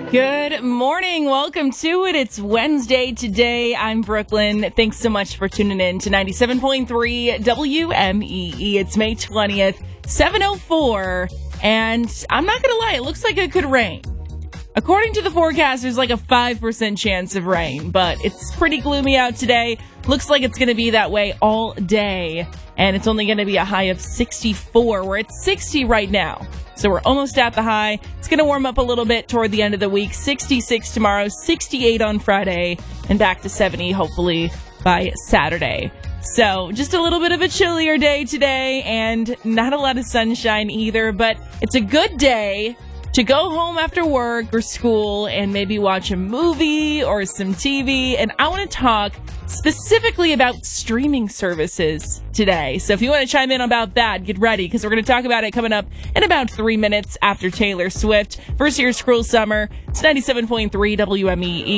Good morning. Welcome to it. It's Wednesday today. I'm Brooklyn. Thanks so much for tuning in to 97.3 WMEE. It's May 20th, 7:04. And I'm not going to lie, it looks like it could rain. According to the forecast, there's like a 5% chance of rain, but it's pretty gloomy out today. Looks like it's going to be that way all day. And it's only going to be a high of 64. We're at 60 right now. So we're almost at the high. It's going to warm up a little bit toward the end of the week. 66 tomorrow, 68 on Friday, and back to 70 hopefully by Saturday. So just a little bit of a chillier day today and not a lot of sunshine either, but it's a good day to go home after work or school and maybe watch a movie or some TV. And I want to talk specifically about streaming services today. So if you want to chime in about that, get ready because we're going to talk about it coming up in about 3 minutes after Taylor Swift. First year Cruel Summer. It's 97.3 WMEE.